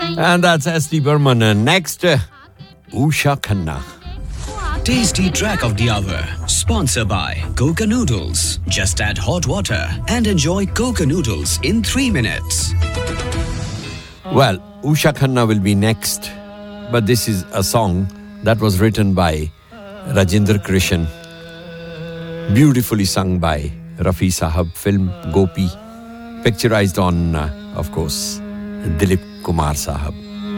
And that's S.D. Burman. Next, Usha Khanna. Tasty track of the hour, sponsored by Coca Noodles. Just add hot water and enjoy Coca Noodles in 3 minutes. Well, Usha Khanna will be next, but this is a song that was written by Rajinder Krishan, beautifully sung by Rafi Sahab, film Gopi, picturized on, of course, Dilip Kumar Sahab.